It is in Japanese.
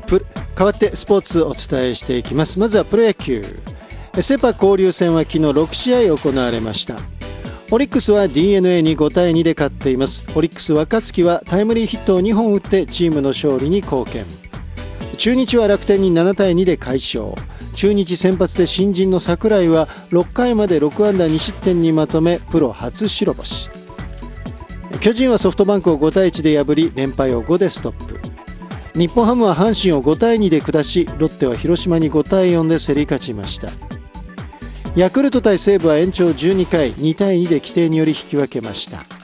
変わってスポーツお伝えしていきます。まずはプロ野球。セ・パ交流戦は昨日6試合行われました。オリックスは DNA に5対2で勝っています。オリックス若月はタイムリーヒットを2本打ってチームの勝利に貢献。中日は楽天に7対2で快勝。中日先発で新人の櫻井は6回まで6安打2失点にまとめプロ初白星。巨人はソフトバンクを5対1で破り連敗を5でストップ。日本ハムは阪神を5対2で下し、ロッテは広島に5対4で競り勝ちました。ヤクルト対西武は延長12回2対2で規定により引き分けました。